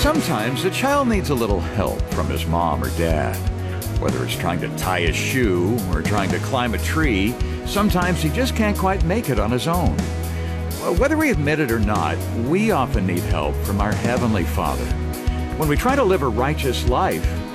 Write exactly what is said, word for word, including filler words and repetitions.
Sometimes a child needs a little help from his mom or dad. Whether it's trying to tie a shoe or trying to climb a tree, sometimes he just can't quite make it on his own. Well, whether we admit it or not, we often need help from our Heavenly Father. When we try to live a righteous life,